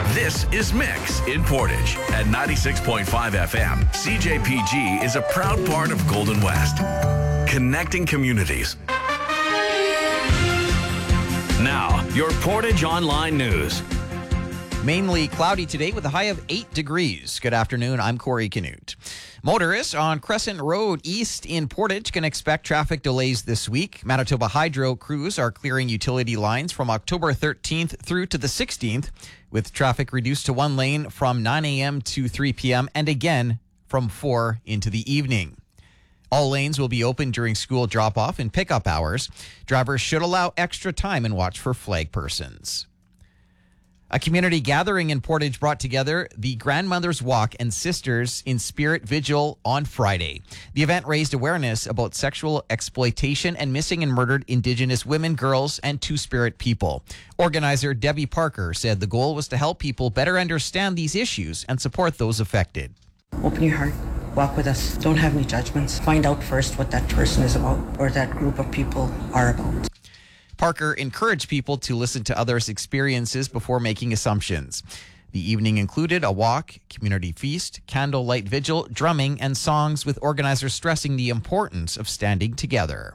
This is Mix in Portage at 96.5 FM. CJPG is a proud part of Golden West, connecting communities. Now, your Portage Online News. Mainly cloudy today with a high of 8 degrees. Good afternoon, I'm Corey Canute. Motorists on Crescent Road East in Portage can expect traffic delays this week. Manitoba Hydro crews are clearing utility lines from October 13th through to the 16th, with traffic reduced to one lane from 9 a.m. to 3 p.m. and again from 4 into the evening. All lanes will be open during school drop-off and pickup hours. Drivers should allow extra time and watch for flag persons. A community gathering in Portage brought together the Grandmother's Walk and Sisters in Spirit Vigil on Friday. The event raised awareness about sexual exploitation and missing and murdered Indigenous women, girls, and Two-Spirit people. Organizer Debbie Parker said the goal was to help people better understand these issues and support those affected. Open your heart. Walk with us. Don't have any judgments. Find out first what that person is about or that group of people are about. Parker encouraged people to listen to others' experiences before making assumptions. The evening included a walk, community feast, candlelight vigil, drumming, and songs, with organizers stressing the importance of standing together.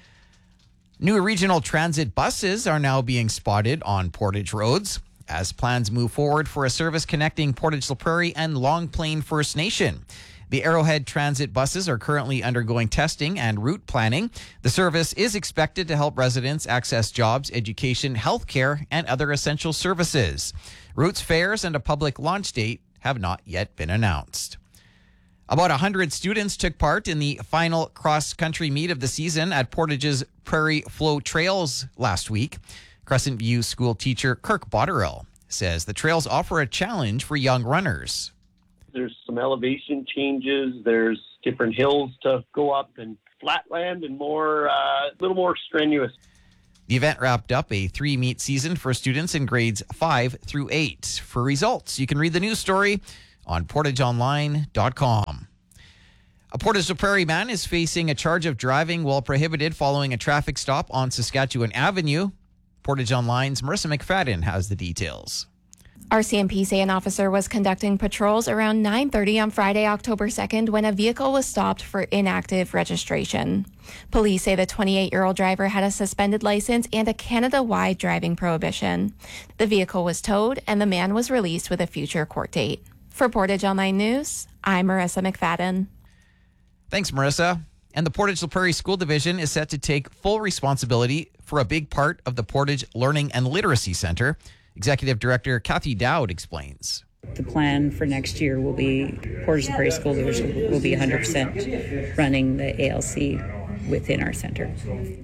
New regional transit buses are now being spotted on Portage roads as plans move forward for a service connecting Portage-La Prairie and Long Plain First Nation. The Arrowhead Transit buses are currently undergoing testing and route planning. The service is expected to help residents access jobs, education, healthcare, and other essential services. Routes, fares, and a public launch date have not yet been announced. About 100 students took part in the final cross-country meet of the season at Portage's Prairie Flow Trails last week. Crescent View school teacher Kirk Botterill says the trails offer a challenge for young runners. There's some elevation changes. There's different hills to go up and flatland and more, a little more strenuous. The event wrapped up a 3-meet season for students in grades 5 through 8. For results, you can read the news story on portageonline.com. A Portage-La Prairie man is facing a charge of driving while prohibited following a traffic stop on Saskatchewan Avenue. Portage Online's Marissa McFadden has the details. RCMP say an officer was conducting patrols around 9:30 on Friday, October 2nd, when a vehicle was stopped for inactive registration. Police say the 28-year-old driver had a suspended license and a Canada-wide driving prohibition. The vehicle was towed and the man was released with a future court date. For Portage Online News, I'm Marissa McFadden. Thanks, Marissa. And the Portage-La Prairie School Division is set to take full responsibility for a big part of the Portage Learning and Literacy Centre. Executive Director Kathy Dowd explains. The plan for next year will be Portage-La Prairie School Division will be 100% running the ALC within our centre.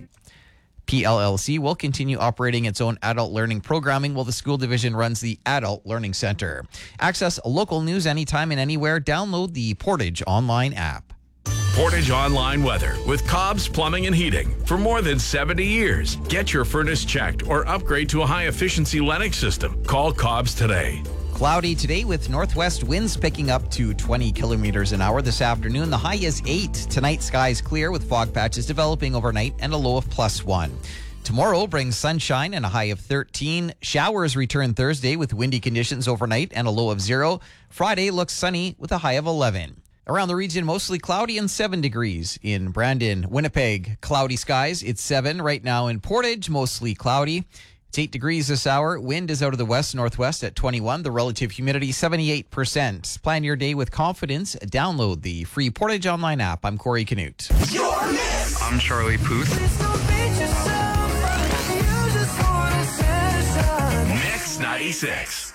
PLLC will continue operating its own adult learning programming while the school division runs the Adult Learning Centre. Access local news anytime and anywhere. Download the Portage Online app. Portage Online weather with Cobb's Plumbing and Heating. For more than 70 years, get your furnace checked or upgrade to a high-efficiency Lennox system. Call Cobb's today. Cloudy today with northwest winds picking up to 20 kilometers an hour this afternoon. The high is 8. Tonight, skies clear with fog patches developing overnight and a low of +1. Tomorrow brings sunshine and a high of 13. Showers return Thursday with windy conditions overnight and a low of 0. Friday looks sunny with a high of 11. Around the region, mostly cloudy and 7 degrees. In Brandon, Winnipeg, cloudy skies. It's 7 right now in Portage, mostly cloudy. It's 8 degrees this hour. Wind is out of the west-northwest at 21. The relative humidity, 78%. Plan your day with confidence. Download the free Portage Online app. I'm Corey Canute. I'm Charlie Puth. Mix 96.